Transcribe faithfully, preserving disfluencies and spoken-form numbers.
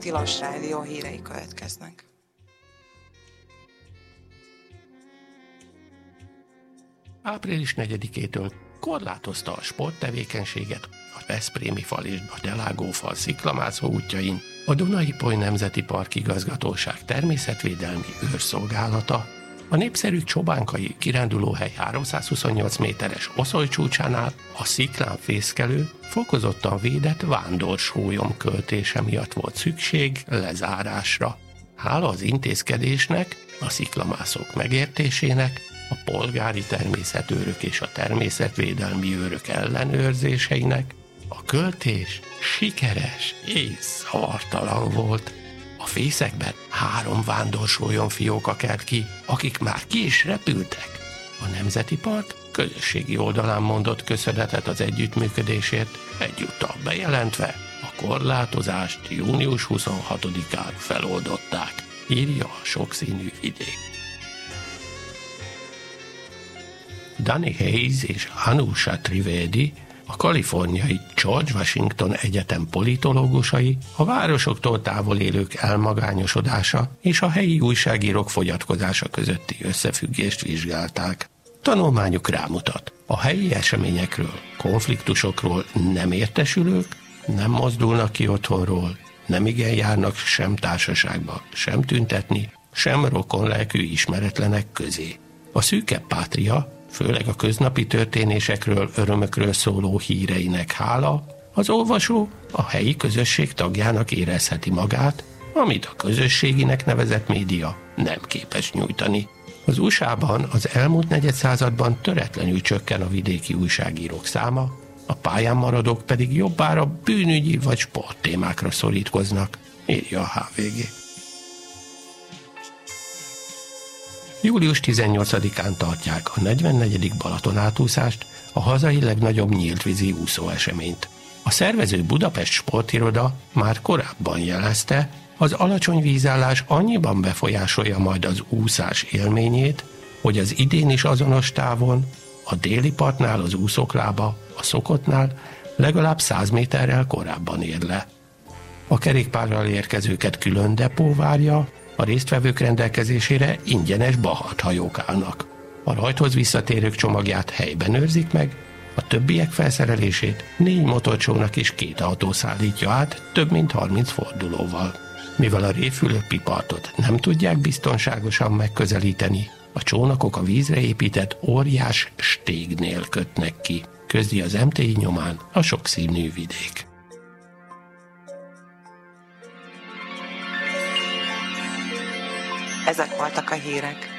Tilos Rádió hírei következnek. április negyedikétől korlátozta a sporttevékenységet a Veszprémi fal és a Delágó fal sziklamászó útjain a Duna-Ipoly Nemzeti Park Igazgatóság természetvédelmi őrszolgálata. A népszerű Csobánkai kirándulóhely háromszázhuszonnyolc méteres oszolycsúcsánál a sziklán fészkelő, fokozottan védett vándorsólyom költése miatt volt szükség lezárásra. Hála az intézkedésnek, a sziklamászók megértésének, a polgári természetőrök és a természetvédelmi őrök ellenőrzéseinek, a költés sikeres és zavartalan volt. A fészekben három vándorsolyon fióka kelt ki, akik már ki is repültek. A Nemzeti Park közösségi oldalán mondott köszönetet az együttműködésért, egyúttal bejelentve, a korlátozást június huszonhatodikán feloldották, írja a sokszínű vidék. Danny Hayes és Anusha Trivedi, a kaliforniai George Washington Egyetem politológusai a városoktól távol élők elmagányosodása és a helyi újságírók fogyatkozása közötti összefüggést vizsgálták. Tanulmányuk rámutat, a helyi eseményekről, konfliktusokról nem értesülők nem mozdulnak ki otthonról, nem igen járnak sem társaságba, sem tüntetni, sem rokonlelkű ismeretlenek közé. A szűkebb pátria, főleg a köznapi történésekről, örömökről szóló híreinek hála, az olvasó a helyi közösség tagjának érezheti magát, amit a közösséginek nevezett média nem képes nyújtani. Az u es á-ban az elmúlt negyedszázadban töretlenül csökken a vidéki újságírók száma, a pályán maradók pedig jobbára bűnügyi vagy sporttémákra szorítkoznak, írja a há vé gé. július tizennyolcadikán tartják a negyvennegyedik Balaton átúszást, a hazai legnagyobb nyíltvízi úszóeseményt. A szervező Budapest Sportiroda már korábban jelezte, az alacsony vízállás annyiban befolyásolja majd az úszás élményét, hogy az idén is azonos távon, a déli partnál az úszók lába, a szokottnál legalább száz méterrel korábban ér le. A kerékpárral érkezőket külön depó várja, a résztvevők rendelkezésére ingyenes bahathajók állnak. A rajthoz visszatérők csomagját helyben őrzik meg, a többiek felszerelését négy motorcsónak és két autó szállítja át több mint harminc fordulóval. Mivel a révfülöppi partot nem tudják biztonságosan megközelíteni, a csónakok a vízre épített óriás stégnél kötnek ki, közli az em té i nyomán a sokszínű vidék. Ezek voltak a hírek.